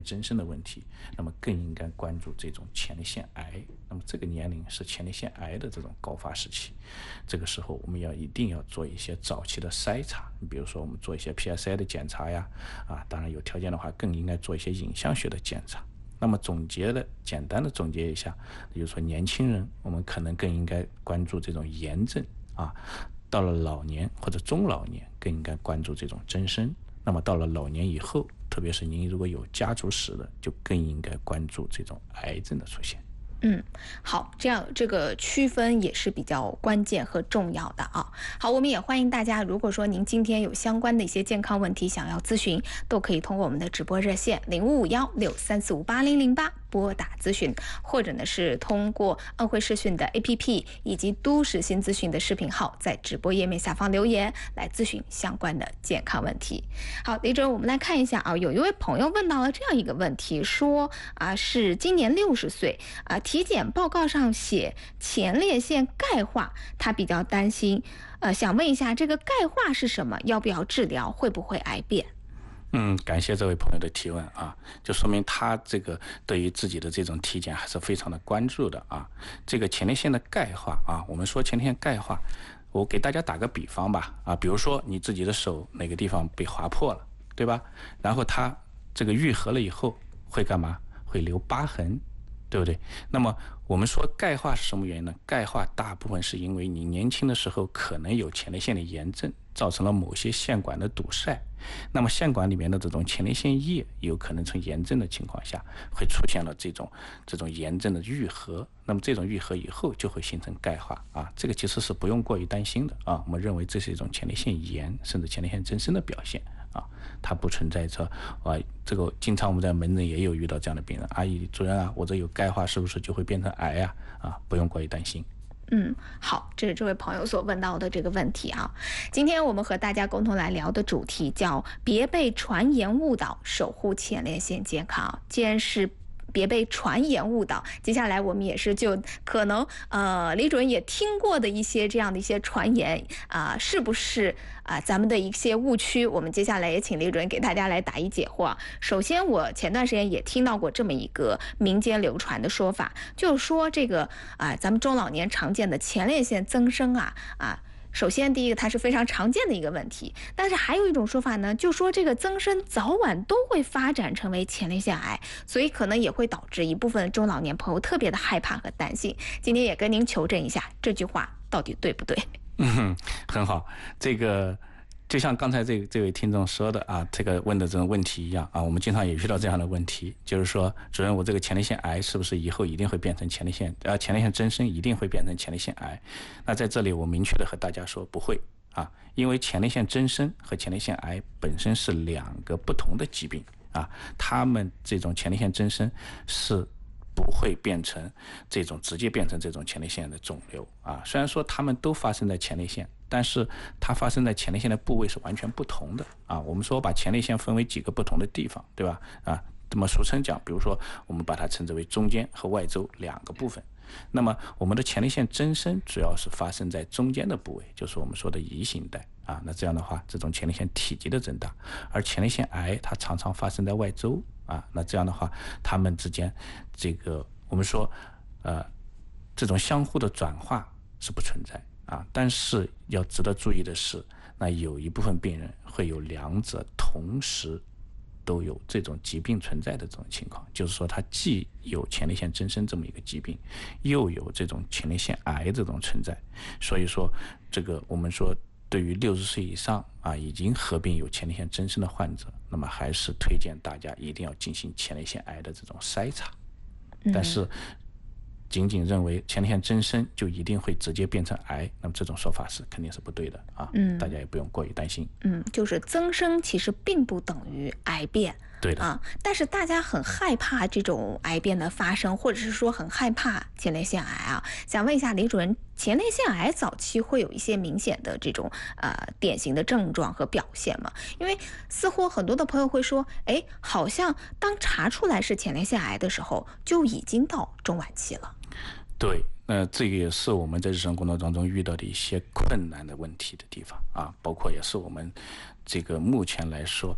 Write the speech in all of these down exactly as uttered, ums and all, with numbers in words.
增生的问题，那么更应该关注这种前列腺癌。那么这个年龄是前列腺癌的这种高发时期，这个时候我们要一定要做一些早期的筛查，比如说我们做一些 P S A 的检查呀，啊，当然有条件的话更应该做一些影像学的检查。那么总结的简单的总结一下，比如说年轻人我们可能更应该关注这种炎症啊，到了老年或者中老年更应该关注这种增生。那么到了老年以后，特别是您如果有家族史的，就更应该关注这种癌症的出现。 嗯，好，这样这个区分也是比较关键和重要的啊。好，我们也欢迎大家，如果说您今天有相关的一些健康问题想要咨询，都可以通过我们的直播热线零五五幺六三四五八零零八拨打咨询，或者呢是通过安徽视讯的 A P P 以及都市新资讯的视频号，在直播页面下方留言来咨询相关的健康问题。好，李主任，我们来看一下啊，有一位朋友问到了这样一个问题，说啊是今年六十岁啊。体检报告上写前列腺钙化，他比较担心，呃，想问一下这个钙化是什么？要不要治疗？会不会癌变？ 嗯，感谢这位朋友的提问啊，就说明他这个对于自己的这种体检还是非常的关注的啊。这个前列腺的钙化啊，我们说前列腺钙化，我给大家打个比方吧啊，比如说你自己的手哪个地方被划破了，对吧？然后它这个愈合了以后会干嘛？会留疤痕。对不对？那么我们说钙化是什么原因呢？钙化大部分是因为你年轻的时候可能有前列腺的炎症，造成了某些腺管的堵塞，那么腺管里面的这种前列腺液有可能从炎症的情况下会出现了这种这种炎症的愈合，那么这种愈合以后就会形成钙化啊，这个其实是不用过于担心的啊，我们认为这是一种前列腺炎甚至前列腺增生的表现啊，它不存在着啊，这个经常我们在门诊也有遇到这样的病人，阿姨主任啊，我这有钙化是不是就会变成癌啊？啊，不用过于担心。 嗯，好，这是这位朋友所问到的这个问题啊。今天我们和大家共同来聊的主题叫“别被传言误导，守护前列腺健康”。既然是别被传言误导，接下来我们也是就可能呃李主任也听过的一些这样的一些传言啊、呃，是不是啊、呃、咱们的一些误区？我们接下来也请李主任给大家来答疑解惑。首先，我前段时间也听到过这么一个民间流传的说法，就是说这个啊、呃、咱们中老年常见的前列腺增生啊啊。首先，第一个它是非常常见的一个问题，但是还有一种说法呢，就说这个增生早晚都会发展成为前列腺癌，所以可能也会导致一部分中老年朋友特别的害怕和担心。今天也跟您求证一下，这句话到底对不对？ 嗯，很好，这个就像刚才这这位听众说的啊，这个问的这种问题一样啊，我们经常也遇到这样的问题，就是说，主任，我这个前列腺癌是不是以后一定会变成前列腺呃前列腺增生一定会变成前列腺癌？那在这里我明确的和大家说不会啊，因为前列腺增生和前列腺癌本身是两个不同的疾病啊，他们这种前列腺增生是不会变成这种直接变成这种前列腺的肿瘤啊。虽然说它们都发生在前列腺，但是它发生在前列腺的部位是完全不同的啊。我们说把前列腺分为几个不同的地方，对吧？啊，这么俗称讲，比如说我们把它称之为中间和外周两个部分。那么我们的前列腺增生主要是发生在中间的部位，就是我们说的移行带啊。那这样的话，这种前列腺体积的增大，而前列腺癌它常常发生在外周啊。那这样的话，它们之间这个我们说呃这种相互的转化是不存在啊。但是要值得注意的是，那有一部分病人会有两者同时都有这种疾病存在的这种情况，就是说它既有前列腺增生这么一个疾病，又有这种前列腺癌这种存在。所以说这个我们说对于六十岁以上啊已经合并有前列腺增生的患者，那么还是推荐大家一定要进行前列腺癌的这种筛查。但是仅仅认为前列腺增生就一定会直接变成癌，那么这种说法是肯定是不对的啊，嗯，大家也不用过于担心。 嗯，就是增生其实并不等于癌变。 对的啊，但是大家很害怕这种癌变的发生，或者是说很害怕前列腺癌啊。想问一下李主任，前列腺癌早期会有一些明显的这种呃典型的症状和表现吗？因为似乎很多的朋友会说，哎，好像当查出来是前列腺癌的时候，就已经到中晚期了。 对，那这个也是我们在日常工作当中遇到的一些困难的问题的地方啊，包括也是我们这个目前来说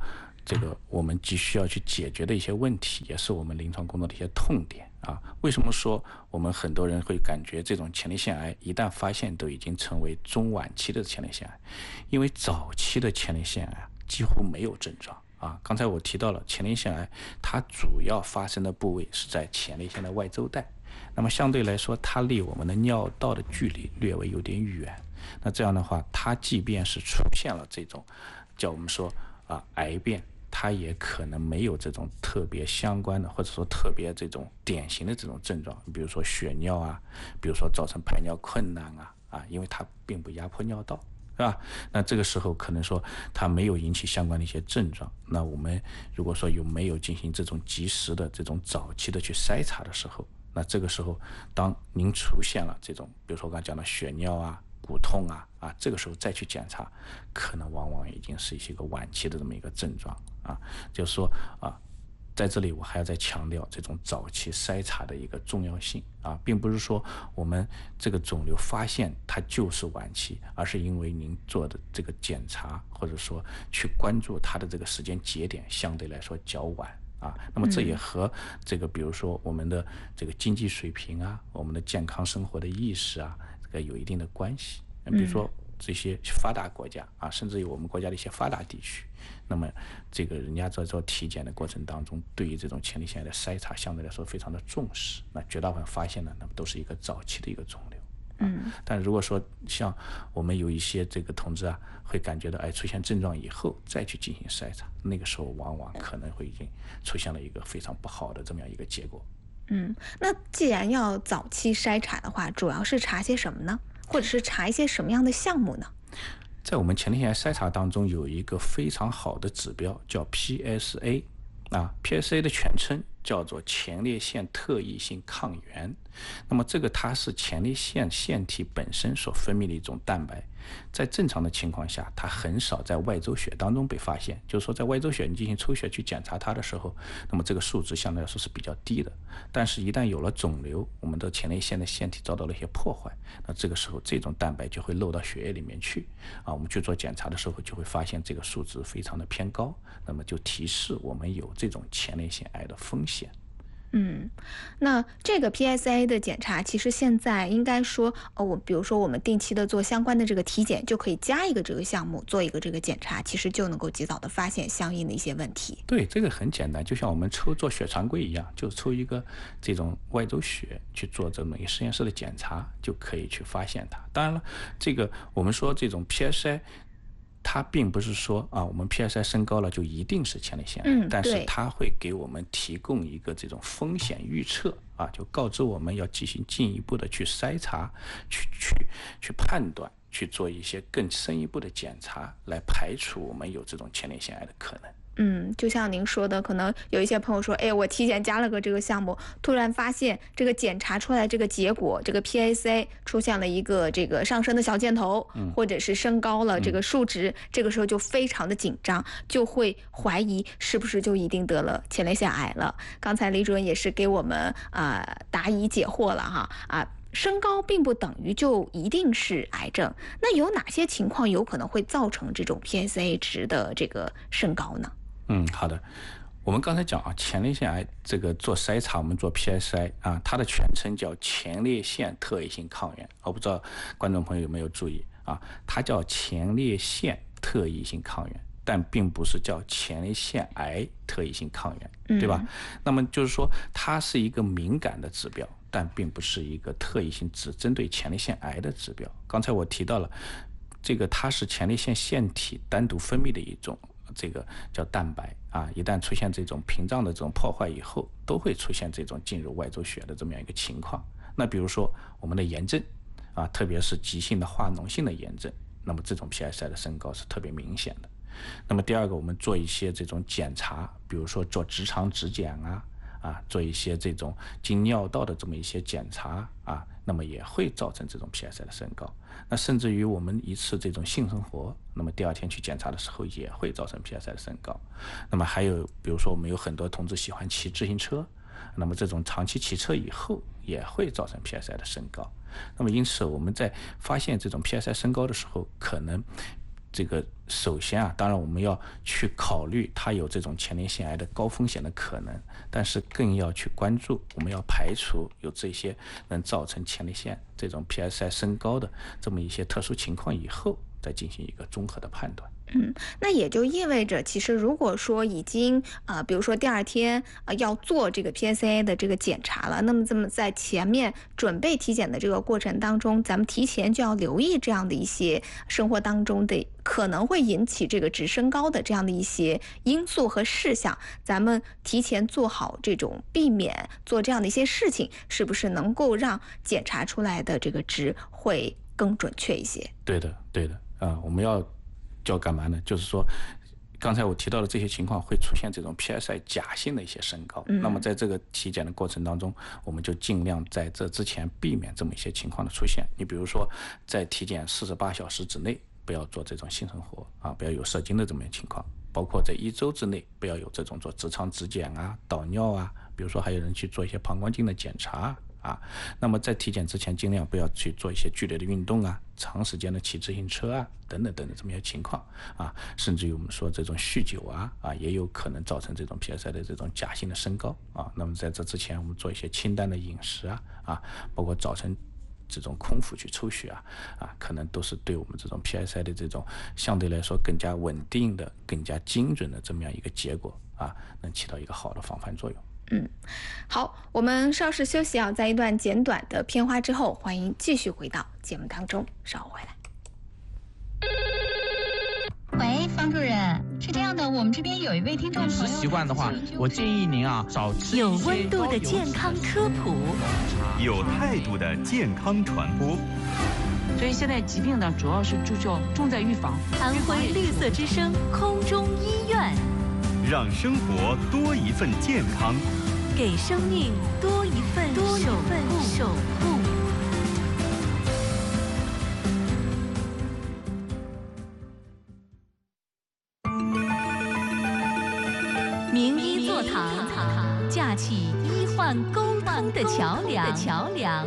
这个我们急需要去解决的一些问题，也是我们临床工作的一些痛点啊。为什么说我们很多人会感觉这种前列腺癌一旦发现都已经成为中晚期的前列腺癌？因为早期的前列腺癌几乎没有症状啊。刚才我提到了前列腺癌，它主要发生的部位是在前列腺的外周带，那么相对来说，它离我们的尿道的距离略微有点远。那这样的话，它即便是出现了这种叫我们说啊癌变，它也可能没有这种特别相关的，或者说特别这种典型的这种症状，比如说血尿啊，比如说造成排尿困难啊啊，因为它并不压迫尿道，是吧？那这个时候可能说它没有引起相关的一些症状，那我们如果说有没有进行这种及时的这种早期的去筛查的时候，那这个时候当您出现了这种，比如说我刚才讲的血尿啊、骨痛啊啊，这个时候再去检查，可能往往已经是一个晚期的这么一个症状啊。就是说啊，在这里我还要再强调这种早期筛查的一个重要性啊，并不是说我们这个肿瘤发现它就是晚期，而是因为您做的这个检查或者说去关注它的这个时间节点相对来说较晚。啊，那么这也和这个比如说我们的这个经济水平啊，我们的健康生活的意识啊，这个有一定的关系。比如说这些发达国家啊，甚至于我们国家的一些发达地区，那么这个人家在做体检的过程当中，对于这种前列腺癌的筛查相对来说非常的重视，那绝大部分发现呢，那么都是一个早期的一个肿瘤。嗯，但如果说像我们有一些这个同志啊，会感觉到哎出现症状以后再去进行筛查，那个时候往往可能会已经出现了一个非常不好的这么样一个结果。 嗯，那既然要早期筛查的话，主要是查些什么呢？或者是查一些什么样的项目呢？ 在我们前列腺癌筛查当中有一个非常好的指标叫 P S A 啊 ，P S A 的全称叫做前列腺特异性抗原。那么这个它是前列腺腺体本身所分泌的一种蛋白，在正常的情况下，它很少在外周血当中被发现。就是说，在外周血你进行抽血去检查它的时候，那么这个数值相对来说是比较低的。但是，一旦有了肿瘤，我们的前列腺的腺体遭到了一些破坏，那这个时候这种蛋白就会漏到血液里面去啊。我们去做检查的时候，就会发现这个数值非常的偏高，那么就提示我们有这种前列腺癌的风险。 嗯，那这个 P S A 的检查，其实现在应该说，呃，我比如说我们定期的做相关的这个体检，就可以加一个这个项目，做一个这个检查，其实就能够及早的发现相应的一些问题。 对，这个很简单，就像我们抽做血常规一样，就抽一个这种外周血去做这么一个实验室的检查，就可以去发现它。当然了，这个我们说这种 P S A。它并不是说啊，我们 P S A 升高了就一定是前列腺癌， 嗯， 但是它会给我们提供一个这种风险预测啊，就告知我们要进行进一步的去筛查、去去去判断、去做一些更深一步的检查，来排除我们有这种前列腺癌的可能。 嗯，就像您说的，可能有一些朋友说，哎，我体检加了个这个项目，突然发现这个检查出来这个结果，这个 P S A 出现了一个这个上升的小箭头，嗯、或者是升高了这个数值，嗯、这个时候就非常的紧张，就会怀疑是不是就一定得了前列腺癌了。刚才李主任也是给我们啊、呃、答疑解惑了哈啊。升高并不等于就一定是癌症，那有哪些情况有可能会造成这种 P S A 值的这个升高呢？ 嗯，好的。我们刚才讲啊，前列腺癌这个做筛查，我们做 P S A 啊，它的全称叫前列腺特异性抗原。我不知道观众朋友有没有注意啊，它叫前列腺特异性抗原，但并不是叫前列腺癌特异性抗原，对吧？嗯、那么就是说，它是一个敏感的指标，但并不是一个特异性只针对前列腺癌的指标。刚才我提到了，这个它是前列腺腺体单独分泌的一种。这个叫蛋白啊，一旦出现这种屏障的这种破坏以后，都会出现这种进入外周血的这么样一个情况。那比如说我们的炎症啊，特别是急性的化脓性的炎症，那么这种 P S A 的升高是特别明显的。那么第二个，我们做一些这种检查，比如说做直肠指检啊，啊，做一些这种经尿道的这么一些检查啊，那么也会造成这种 P S A 的升高。那甚至于我们一次这种性生活，那么第二天去检查的时候也会造成 P S A 的升高。那么还有比如说我们有很多同志喜欢骑自行车，那么这种长期骑车以后也会造成 P S A 的升高。那么因此我们在发现这种 P S A 升高的时候，可能这个首先啊，当然我们要去考虑它有这种前列腺癌的高风险的可能，但是更要去关注，我们要排除有这些能造成前列腺这种 P S I 升高的这么一些特殊情况以后，再进行一个综合的判断。 嗯，那也就意味着，其实如果说已经呃，比如说第二天呃要做这个 P S A 的这个检查了，那么这么在前面准备体检的这个过程当中，咱们提前就要留意这样的一些生活当中的可能会引起这个值升高的这样的一些因素和事项，咱们提前做好这种避免做这样的一些事情，是不是能够让检查出来的这个值会更准确一些？ 对的，对的，啊、呃，我们要叫干嘛呢？就是说，刚才我提到的这些情况会出现这种 P S I 假性的一些升高，嗯、那么在这个体检的过程当中，我们就尽量在这之前避免这么一些情况的出现。你比如说，在体检四十八小时之内，不要做这种性生活啊，不要有射精的这么一个情况，包括在一周之内不要有这种做直肠指检啊、导尿啊，比如说还有人去做一些膀胱镜的检查。啊，那么在体检之前，尽量不要去做一些剧烈的运动啊，长时间的骑自行车啊，等等等等这么一些情况啊，甚至于我们说这种酗酒啊啊，也有可能造成这种 P S I 的这种假性的升高啊。那么在这之前，我们做一些清淡的饮食啊啊，包括早晨这种空腹去抽血啊啊，可能都是对我们这种 P S I 的这种相对来说更加稳定的、更加精准的这么样一个结果啊，能起到一个好的防范作用。 嗯，好，我们稍事休息啊，在一段简短的片花之后，欢迎继续回到节目当中，稍后回来。 喂，方主任，是这样的，我们这边有一位听众朋友， 饮食习惯的话，我建议您啊少吃有温度的健康科普， 有态度的健康传播。 所以现在疾病呢，主要是注重重在预防。 安徽绿色之声空中医院， 让生活多一份健康， 给生命多一份多一份守护。名医座堂，架起医患沟通的桥梁。桥梁。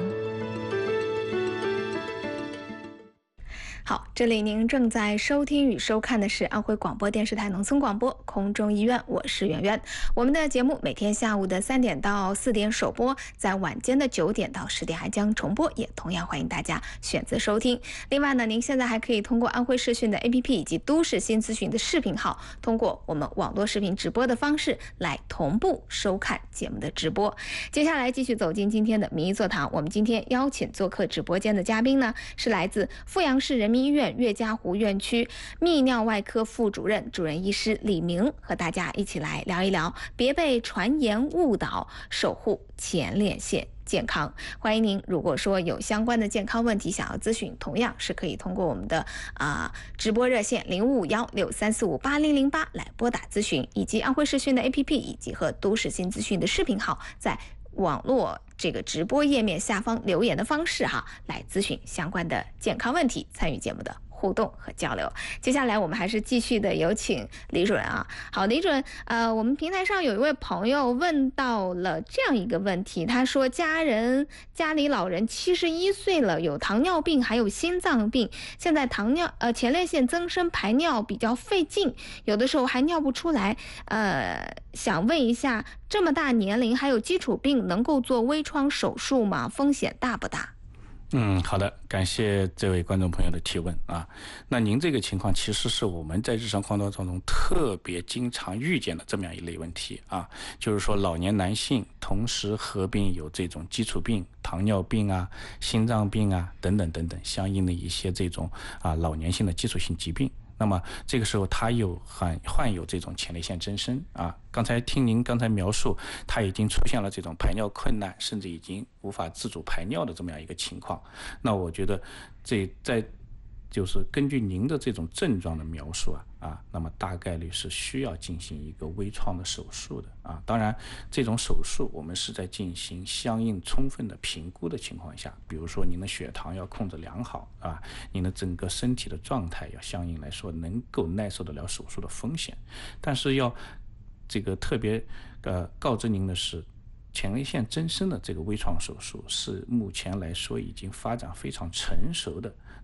好，这里您正在收听与收看的是安徽广播电视台农村广播空中医院，我是圆圆。我们的节目每天下午的三点到四点首播，在晚间的九点到十点还将重播，也同样欢迎大家选择收听。另外呢，您现在还可以通过安徽视讯的 A P P 以及都市新资讯的视频号，通过我们网络视频直播的方式来同步收看节目的直播。接下来继续走进今天的名医座堂，我们今天邀请做客直播间的嘉宾呢，是来自阜阳市人民医院岳家湖院区泌尿外科副主任、主任医师李明，和大家一起来聊一聊别被传言误导，守护前列腺健康。欢迎您，如果说有相关的健康问题想要咨询，同样是可以通过我们的啊、呃、直播热线零五五幺六三四五八零零八来拨打咨询，以及安徽视讯的 A P P 以及和都市新资讯的视频号，在网络这个直播页面下方留言的方式哈，来咨询相关的健康问题，参与节目的互动和交流。接下来我们还是继续的有请李主任啊。好，李主任，呃，我们平台上有一位朋友问到了这样一个问题，他说家人家里老人七十一岁了，有糖尿病，还有心脏病，现在糖尿呃前列腺增生，排尿比较费劲，有的时候还尿不出来，呃，想问一下，这么大年龄还有基础病，能够做微创手术吗？风险大不大？ 嗯，好的，感谢这位观众朋友的提问啊。那您这个情况其实是我们在日常生活当中特别经常遇见的这么样一类问题啊，就是说老年男性同时合并有这种基础病、糖尿病啊、心脏病啊等等等等相应的一些这种啊老年性的基础性疾病。那么这个时候他又患患有这种前列腺增生啊，刚才听您刚才描述，他已经出现了这种排尿困难，甚至已经无法自主排尿的这么样一个情况。那我觉得这在就是根据您的这种症状的描述啊啊，那么大概率是需要进行一个微创的手术的啊。当然，这种手术我们是在进行相应充分的评估的情况下，比如说您的血糖要控制良好啊，您的整个身体的状态要相应来说能够耐受得了手术的风险。但是要这个特别呃告知您的是，前列腺增生的这个微创手术是目前来说已经发展非常成熟的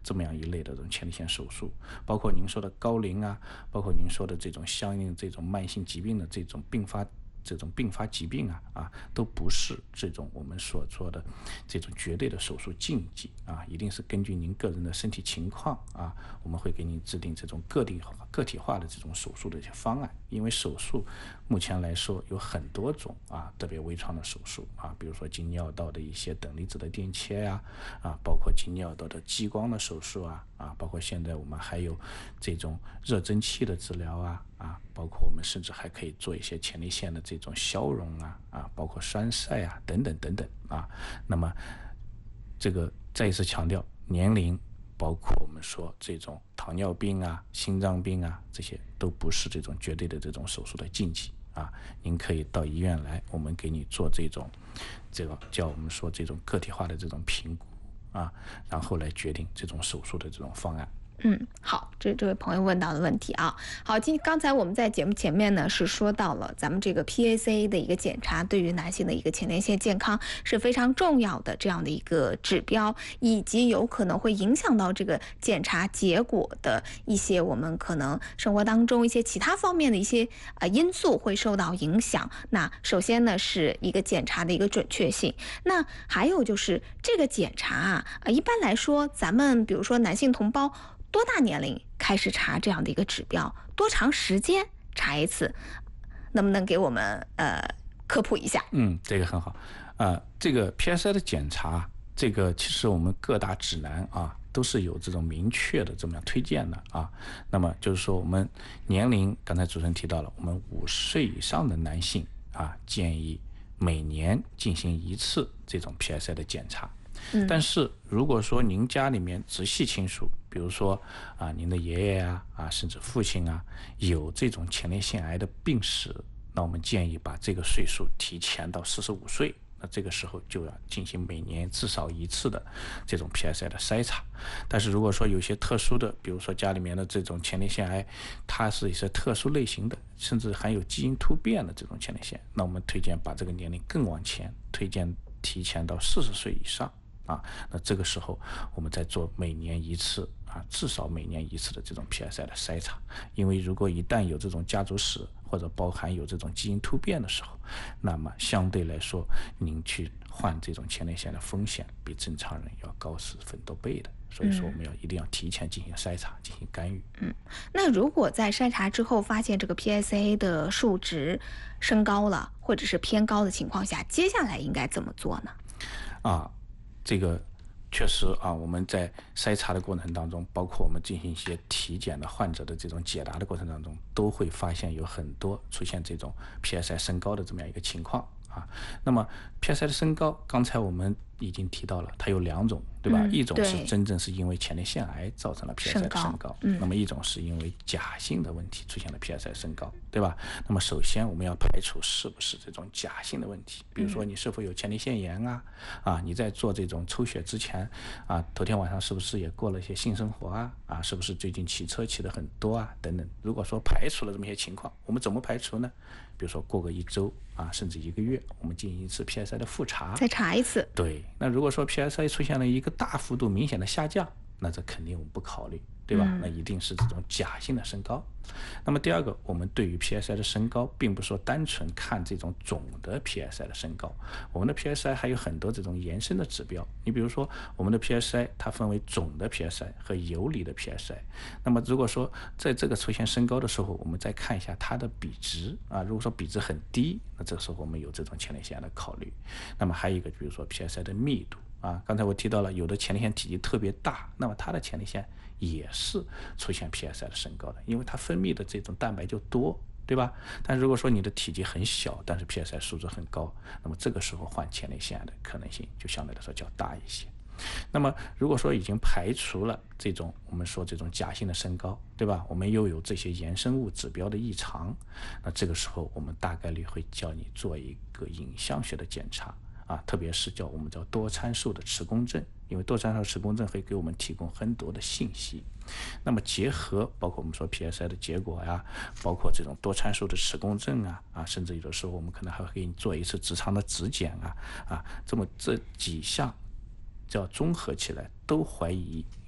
这么样一类的这种前列腺手术，包括您说的高龄啊，包括您说的这种相应这种慢性疾病的这种并发这种并发疾病啊啊，都不是这种我们所说的这种绝对的手术禁忌啊，一定是根据您个人的身体情况啊，我们会给您制定这种个体化个体化的这种手术的一些方案。因为手术目前来说有很多种啊，特别微创的手术啊，比如说经尿道的一些等离子的电切呀 啊, 啊，包括经尿道的激光的手术啊啊，包括现在我们还有这种热蒸汽的治疗啊啊，包括我们甚至还可以做一些前列腺的这种消融啊啊，包括栓塞啊等等等等啊。那么这个再一次强调，年龄包括我们说这种糖尿病啊、心脏病啊，这些都不是这种绝对的这种手术的禁忌啊。您可以到医院来，我们给你做这种这个叫我们说这种个体化的这种评估啊，然后来决定这种手术的这种方案。 嗯，好，这这位朋友问到的问题啊，好，今刚才我们在节目前面呢是说到了咱们这个 P S A 的一个检查对于男性的一个前列腺健康是非常重要的这样的一个指标，以及有可能会影响到这个检查结果的一些我们可能生活当中一些其他方面的一些呃因素会受到影响。那首先呢是一个检查的一个准确性，那还有就是这个检查啊，呃一般来说咱们比如说男性同胞多大年龄开始查这样的一个指标？多长时间查一次？能不能给我们呃科普一下？ 嗯，这个很好。呃，这个 P S A 的检查，这个其实我们各大指南啊都是有这种明确的这么样推荐的啊。那么就是说，我们年龄刚才主持人提到了，我们五十岁以上的男性啊，建议每年进行一次这种 P S A 的检查。嗯、但是如果说您家里面直系亲属，比如说啊，您的爷爷啊啊，甚至父亲啊，有这种前列腺癌的病史，那我们建议把这个岁数提前到四十五岁。那这个时候就要进行每年至少一次的这种 P S A 的筛查。但是如果说有些特殊的，比如说家里面的这种前列腺癌，它是一些特殊类型的，甚至含有基因突变的这种前列腺，那我们推荐把这个年龄更往前，推荐提前到四十岁以上。啊，那这个时候我们再做每年一次啊，至少每年一次的这种 P S A 的筛查。因为如果一旦有这种家族史或者包含有这种基因突变的时候，那么相对来说您去患这种前列腺的风险比正常人要高十分多倍的。所以说我们要一定要提前进行筛查，进行干预。 嗯，那如果在筛查之后发现这个 P S A 的数值升高了，或者是偏高的情况下，接下来应该怎么做呢？ 啊。这个确实啊，我们在筛查的过程当中，包括我们进行一些体检的患者的这种解答的过程当中，都会发现有很多出现这种 P S A 升高的这么样一个情况啊。那么 P S A 的升高，刚才我们已经提到了，它有两种，对吧？嗯、一种是真正是因为前列腺癌造成了 P S A 的升高，升高嗯、那么一种是因为假性的问题出现了 P S A 升高，对吧？那么首先我们要排除是不是这种假性的问题，比如说你是否有前列腺炎啊？啊，你在做这种抽血之前啊，头天晚上是不是也过了一些性生活啊？啊，是不是最近骑车骑的很多啊？等等。如果说排除了这么一些情况，我们怎么排除呢？比如说过个一周啊，甚至一个月，我们进行一次 P S A 的复查， 再查一次。 对，那如果说 P S A 出现了一个大幅度明显的下降，那这肯定我们不考虑，对吧？嗯、那一定是这种假性的升高。那么第二个，我们对于 P S A 的升高，并不是说单纯看这种总的 P S A 的升高，我们的 P S A 还有很多这种延伸的指标。你比如说，我们的 P S A 它分为总的 P S A 和游离的 P S A。那么如果说在这个出现升高的时候，我们再看一下它的比值啊，如果说比值很低，那这个时候我们有这种前列腺的考虑。那么还有一个，比如说 P S A 的密度啊，刚才我提到了，有的前列腺体积特别大，那么它的前列腺也是出现 P S A 的升高的，因为它分泌的这种蛋白就多，对吧？但如果说你的体积很小，但是 P S A 数值很高，那么这个时候患前列腺癌的可能性就相对来说较大一些。那么如果说已经排除了这种我们说这种假性的升高，对吧？我们又有这些衍生物指标的异常，那这个时候我们大概率会叫你做一个影像学的检查啊，特别是叫我们叫多参数的磁共振，因为多参数磁共振会给我们提供很多的信息。那么结合包括我们说 P S A 的结果呀，包括这种多参数的磁共振啊啊，甚至有的时候我们可能还会给你做一次直肠的指检啊啊，这么这几项叫综合起来都怀疑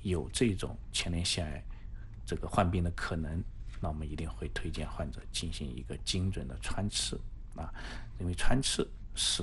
有这种前列腺癌这个患病的可能，那我们一定会推荐患者进行一个精准的穿刺啊，因为穿刺是